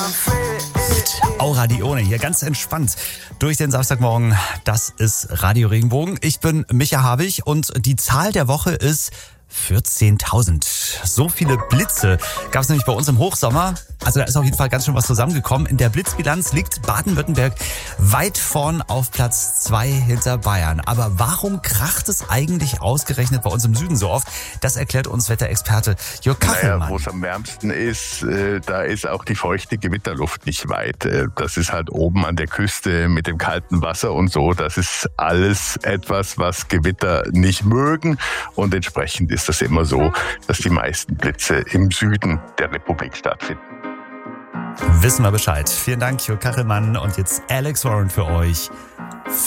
Mit Aura Dione hier ganz entspannt durch den Samstagmorgen. Das ist Radio Regenbogen. Ich bin Micha Habich und die Zahl der Woche ist 14.000. So viele Blitze gab es nämlich bei uns im Hochsommer. Also da ist auf jeden Fall ganz schön was zusammengekommen. In der Blitzbilanz liegt Baden-Württemberg weit vorn auf Platz 2 hinter Bayern. Aber warum kracht es eigentlich ausgerechnet bei uns im Süden so oft? Das erklärt uns Wetterexperte Jörg Kachelmann. Wo es am wärmsten ist, da ist auch die feuchte Gewitterluft nicht weit. Das ist halt oben an der Küste mit dem kalten Wasser und so. Das ist alles etwas, was Gewitter nicht mögen. Und entsprechend ist das immer so, dass die meisten Blitze im Süden der Republik stattfinden. Wissen wir Bescheid. Vielen Dank, Jörg Kachelmann. Und jetzt Alex Warren für euch.